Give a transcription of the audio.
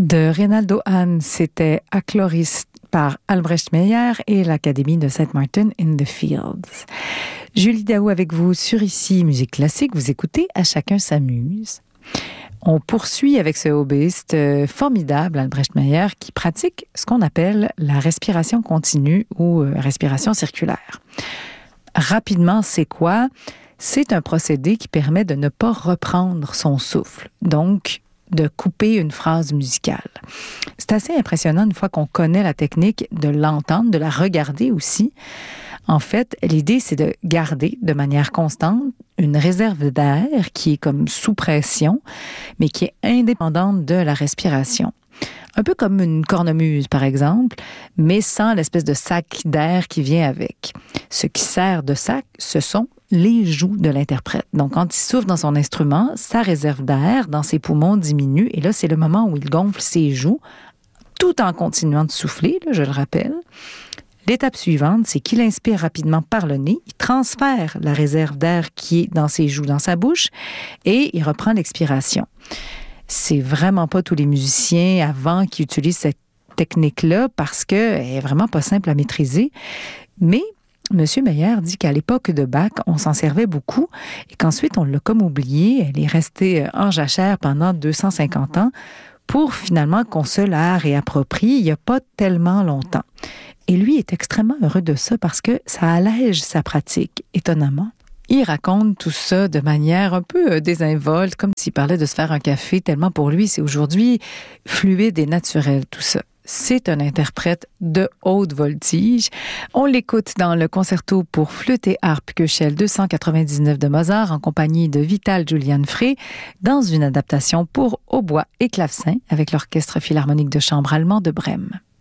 De Reynaldo Hahn, c'était Achloris par Albrecht Meyer et l'Académie de St. Martin in the Fields. Julie Daou avec vous sur Ici Musique Classique. Vous écoutez À chacun s'amuse. On poursuit avec ce hobbyiste formidable, Albrecht Meyer, qui pratique ce qu'on appelle la respiration continue ou respiration circulaire. Rapidement, c'est quoi? C'est un procédé qui permet de ne pas reprendre son souffle. Donc, de couper une phrase musicale. C'est assez impressionnant une fois qu'on connaît la technique de l'entendre, de la regarder aussi. En fait, l'idée, c'est de garder de manière constante une réserve d'air qui est comme sous pression, mais qui est indépendante de la respiration. Un peu comme une cornemuse, par exemple, mais sans l'espèce de sac d'air qui vient avec. Ce qui sert de sac, ce sont les joues de l'interprète. Donc, quand il souffle dans son instrument, sa réserve d'air dans ses poumons diminue, et là, c'est le moment où il gonfle ses joues, tout en continuant de souffler, là, je le rappelle. L'étape suivante, c'est qu'il inspire rapidement par le nez, il transfère la réserve d'air qui est dans ses joues, dans sa bouche, et il reprend l'expiration. C'est vraiment pas tous les musiciens avant qui utilisent cette technique-là parce qu'elle est vraiment pas simple à maîtriser. Mais M. Meyer dit qu'à l'époque de Bach, on s'en servait beaucoup et qu'ensuite on l'a comme oubliée. Elle est restée en jachère pendant 250 ans pour finalement qu'on se la réapproprie il n'y a pas tellement longtemps. Et lui est extrêmement heureux de ça parce que ça allège sa pratique, étonnamment. Il raconte tout ça de manière un peu désinvolte, comme s'il parlait de se faire un café, tellement pour lui, c'est aujourd'hui fluide et naturel, tout ça. C'est un interprète de haute voltige. On l'écoute dans le concerto pour flûte et harpe Köchel 299 de Mozart en compagnie de Vital Julian Frey dans une adaptation pour hautbois et clavecin avec l'Orchestre philharmonique de chambre allemand de Brême.